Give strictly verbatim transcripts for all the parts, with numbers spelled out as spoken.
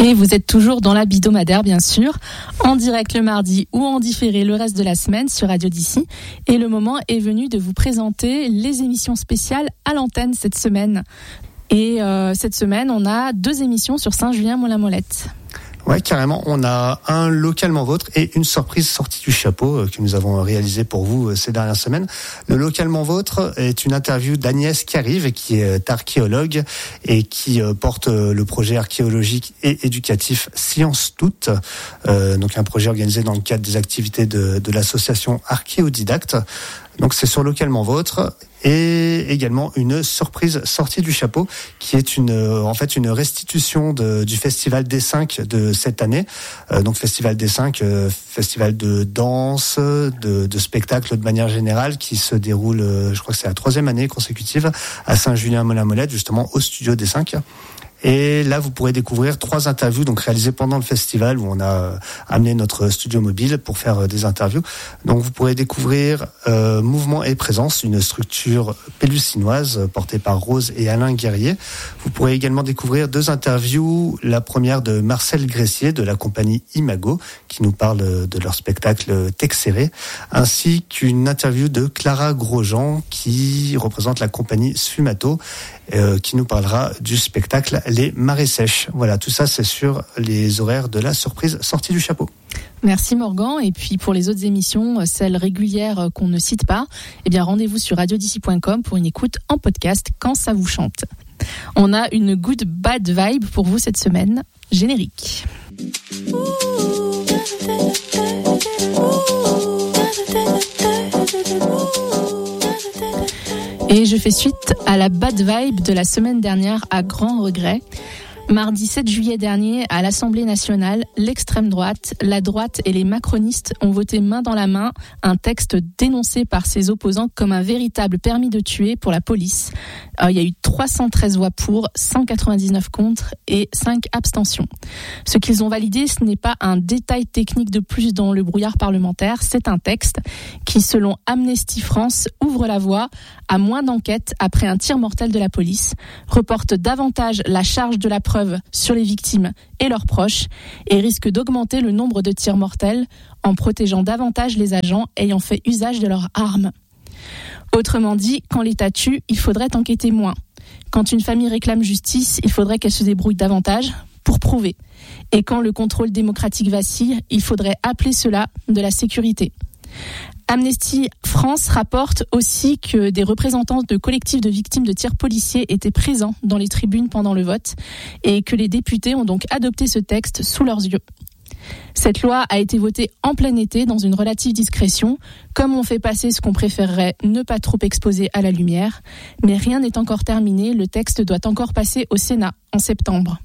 Et vous êtes toujours dans la Bidomadaire, bien sûr, en direct le mardi ou en différé le reste de la semaine sur Radio d'ici. Et le moment est venu de vous présenter les émissions spéciales à l'antenne cette semaine. Et euh, cette semaine, on a deux émissions sur Saint-Julien-Mont-la-Molette. Ouais, carrément. On a un localement vôtre et une surprise sortie du chapeau euh, que nous avons réalisé pour vous euh, ces dernières semaines. Le localement vôtre est une interview d'Agnès qui arrive, qui est archéologue et qui euh, porte euh, le projet archéologique et éducatif Science Toute, euh, donc un projet organisé dans le cadre des activités de, de l'association Archéodidacte. Donc c'est sur localement vôtre. Et également une surprise sortie du chapeau qui est une en fait une restitution de, du festival des cinq de cette année. Euh, donc festival des cinq, euh, festival de danse, de, de spectacle de manière générale qui se déroule, euh, je crois que c'est la troisième année consécutive à Saint-Julien-Mont-la-Molette, justement au studio des cinq. Et là, vous pourrez découvrir trois interviews donc réalisées pendant le festival où on a amené notre studio mobile pour faire des interviews. Donc, vous pourrez découvrir euh, Mouvement et Présence, une structure pélusinoise portée par Rose et Alain Guerrier. Vous pourrez également découvrir deux interviews. La première de Marcel Gressier de la compagnie Imago qui nous parle de leur spectacle Texéré, ainsi qu'une interview de Clara Grosjean qui représente la compagnie Sfumato euh, qui nous parlera du spectacle Les Marées Sèches. Voilà, tout ça c'est sur les horaires de la surprise sortie du chapeau. Merci Morgan. Et puis pour les autres émissions, celles régulières qu'on ne cite pas, eh bien rendez-vous sur radio d'ici point com pour une écoute en podcast quand ça vous chante. On a une good bad vibe pour vous cette semaine. Générique. Et je fais suite à la bad vibe de la semaine dernière à grand regret. Mardi sept juillet dernier, à l'Assemblée nationale, l'extrême droite, la droite et les macronistes ont voté main dans la main un texte dénoncé par ses opposants comme un véritable permis de tuer pour la police. Alors, il y a eu trois cent treize voix pour, cent quatre-vingt-dix-neuf contre et cinq abstentions. Ce qu'ils ont validé, ce n'est pas un détail technique de plus dans le brouillard parlementaire, c'est un texte qui, selon Amnesty France, ouvre la voie à moins d'enquêtes après un tir mortel de la police, reporte davantage la charge de la preuve sur les victimes et leurs proches et risque d'augmenter le nombre de tirs mortels en protégeant davantage les agents ayant fait usage de leurs armes. Autrement dit, quand l'État tue, il faudrait enquêter moins. Quand une famille réclame justice, il faudrait qu'elle se débrouille davantage pour prouver. Et quand le contrôle démocratique vacille, il faudrait appeler cela de la sécurité. Amnesty France rapporte aussi que des représentants de collectifs de victimes de tirs policiers étaient présents dans les tribunes pendant le vote et que les députés ont donc adopté ce texte sous leurs yeux. Cette loi a été votée en plein été dans une relative discrétion, comme on fait passer ce qu'on préférerait ne pas trop exposer à la lumière, mais rien n'est encore terminé, le texte doit encore passer au Sénat en septembre.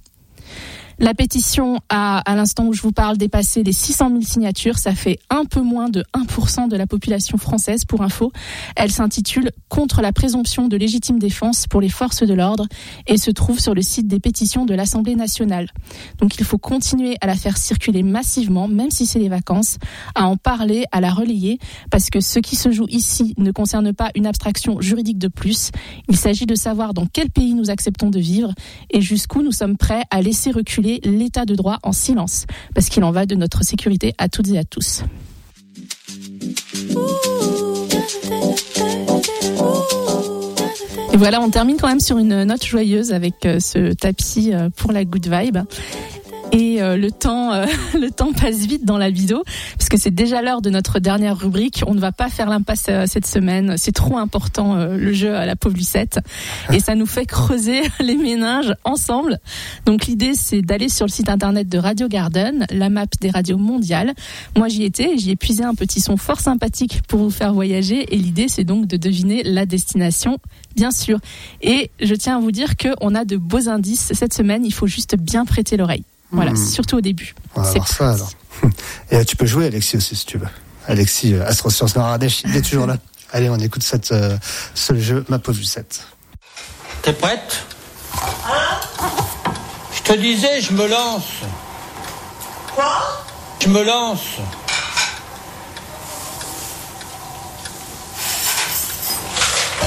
La pétition a, à l'instant où je vous parle, dépassé les six cent mille signatures. Ça fait un peu moins de un pour cent de la population française, pour info. Elle s'intitule « Contre la présomption de légitime défense pour les forces de l'ordre » et se trouve sur le site des pétitions de l'Assemblée nationale. Donc il faut continuer à la faire circuler massivement, même si c'est les vacances, à en parler, à la relayer, parce que ce qui se joue ici ne concerne pas une abstraction juridique de plus. Il s'agit de savoir dans quel pays nous acceptons de vivre et jusqu'où nous sommes prêts à laisser reculer l'état de droit en silence, parce qu'il en va de notre sécurité à toutes et à tous. Et voilà, on termine quand même sur une note joyeuse avec ce tapis pour la good vibe. Et euh, le temps, euh, le temps passe vite dans la vidéo, parce que c'est déjà l'heure de notre dernière rubrique. On ne va pas faire l'impasse euh, cette semaine. C'est trop important euh, le jeu à la pauvre Lucette, et ça nous fait creuser les méninges ensemble. Donc l'idée, c'est d'aller sur le site internet de Radio Garden, la map des radios mondiales. Moi, j'y étais, j'y ai puisé un petit son fort sympathique pour vous faire voyager. Et l'idée, c'est donc de deviner la destination, bien sûr. Et je tiens à vous dire que on a de beaux indices cette semaine. Il faut juste bien prêter l'oreille. Voilà, mmh. Surtout au début. On va voir ça alors. Et tu peux jouer Alexis aussi si tu veux. Alexis, euh, Astroscience Noradèche, il est toujours là. Allez, on écoute cette, euh, ce jeu, ma pauvre Lucette. T'es prête ? Hein ? Je te disais, je me lance. Quoi ? Je me lance.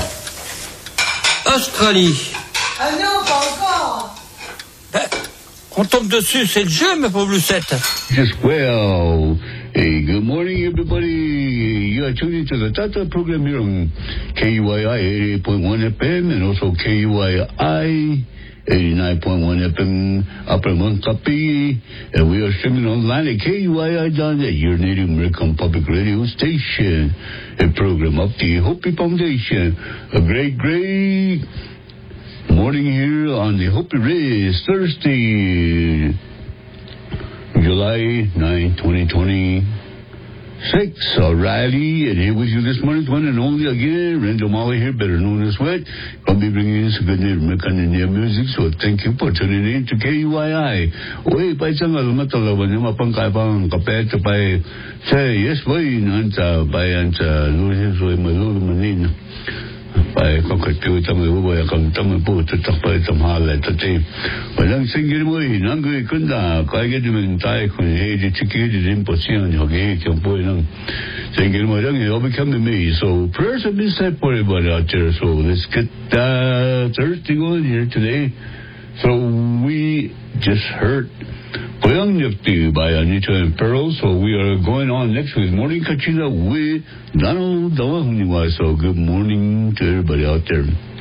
Australie. Ah non, pas encore. Ben, On tombe dessus, c'est le jeu, ma pauvre Lucette. Just well. Hey, good morning, everybody. You are tuned into the Tata program here on K U I I eighty-eight point one F M and also K U I I eighty-nine point one F M Upper Montapi. And we are streaming online at K U I I dot net, your native American public radio station. A program of the Hopi Foundation. A great, great morning here on the Hopi Race, Thursday, July ninth, twenty twenty-six. Alrighty, and here with you this morning, one and only again, Randall Molly here, better known as Wet. I'll be bringing in some good Native American Indian music, so thank you for tuning in to K U I I. Uy, pa isang alumatalawan yung mapangkaipang kapet pa say, yes, boy, nanta, bayan sa lulis, uy, malulumanin. By concrete tam way come tam put to talk by some highlight today. But I'm singing away, Nangu Kunda, I get him in Tai when he educated in Position, okay, can boy on singing my young, it'll become to me. So prayers have been said for everybody out there. So let's get uh, Thursday going here today. So we just heard Koyang Nifty by Anita and Pearl. So we are going on next with Morning Kachina with Donald Dawahuniwa. So good morning to everybody out there.